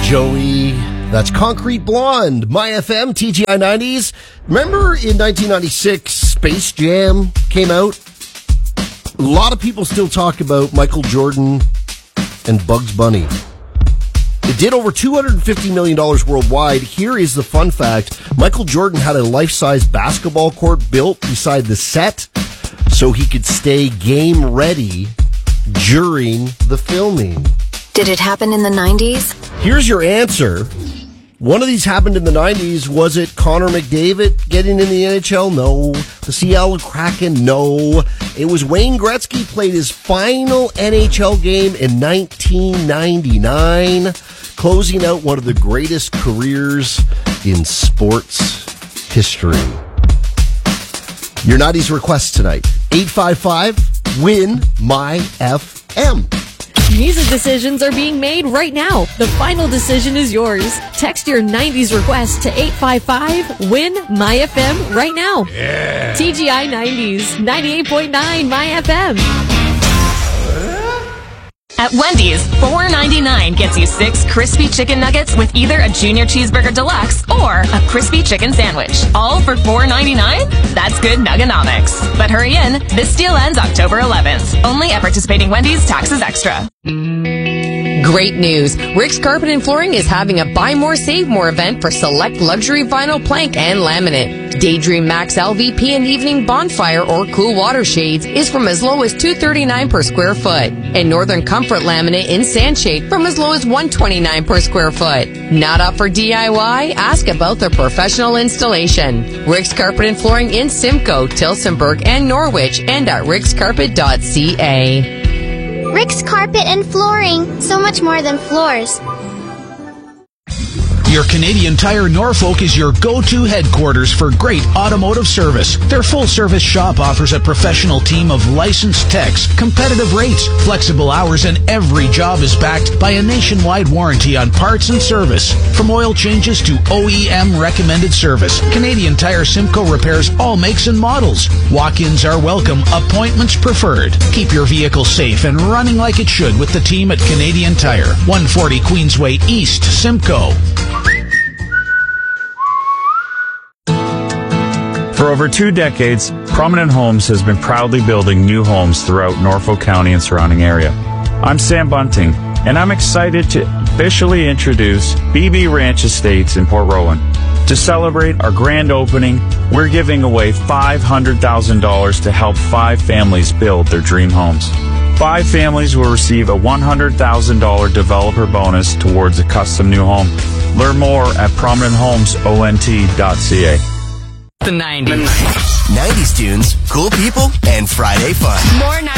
Joey. That's Concrete Blonde, My FM, TGI 90s. Remember in 1996, Space Jam came out? A lot of people still talk about Michael Jordan and Bugs Bunny. It did over $250 million worldwide. Here is the fun fact. Michael Jordan had a life-size basketball court built beside the set so he could stay game ready during the filming. Did it happen in the 90s? Here's your answer. One of these happened in the 90s. Was it Connor McDavid getting in the NHL? No. The Seattle Kraken? No. It was Wayne Gretzky played his final NHL game in 1999, closing out one of the greatest careers in sports history. Your 90s request tonight. 855-WIN-MY-FM. Music decisions are being made right now. The final decision is yours. Text your 90s request to 855-WIN-MY-FM right now. Yeah. TGI 90s, 98.9 MyFM. At Wendy's, $4.99 gets you 6 crispy chicken nuggets with either a Junior Cheeseburger Deluxe or a crispy chicken sandwich. All for $4.99? That's good nuggonomics. But hurry in, this deal ends October 11th. Only at participating Wendy's, taxes extra. Great news. Rick's Carpet and Flooring is having a Buy More, Save More event for select luxury vinyl plank and laminate. Daydream Max LVP and Evening Bonfire or Cool Water Shades is from as low as $239 per square foot. And Northern Comfort Laminate in Sandshade from as low as $129 per square foot. Not up for DIY? Ask about their professional installation. Rick's Carpet and Flooring in Simcoe, Tillsonburg, and Norwich, and at rickscarpet.ca. Rick's Carpet and Flooring. So much more than floors. Your Canadian Tire Norfolk is your go-to headquarters for great automotive service. Their full-service shop offers a professional team of licensed techs, competitive rates, flexible hours, and every job is backed by a nationwide warranty on parts and service. From oil changes to OEM recommended service, Canadian Tire Simcoe repairs all makes and models. Walk-ins are welcome, appointments preferred. Keep your vehicle safe and running like it should with the team at Canadian Tire, 140 Queensway East, Simcoe. For over 2 decades, Prominent Homes has been proudly building new homes throughout Norfolk County and surrounding area. I'm Sam Bunting, and I'm excited to officially introduce BB Ranch Estates in Port Rowan. To celebrate our grand opening, we're giving away $500,000 to help 5 families build their dream homes. 5 families will receive a $100,000 developer bonus towards a custom new home. Learn more at prominenthomesont.ca. The 90s. 90s tunes, cool people, and Friday fun. More 90s.